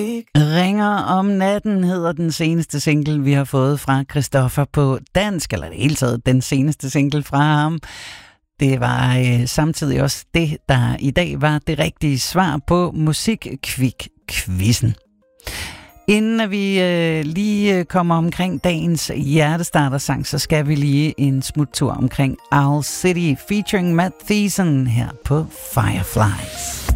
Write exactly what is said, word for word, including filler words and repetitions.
Ringer om natten hedder den seneste single, vi har fået fra Christoffer på dansk, eller det hele taget den seneste single fra ham. Det var øh, samtidig også det, der i dag var det rigtige svar på Musikkvik-quizzen. Inden vi øh, lige kommer omkring dagens hjertestartersang, så skal vi lige en smuttur omkring Owl City featuring Matt Thiessen her på Fireflies.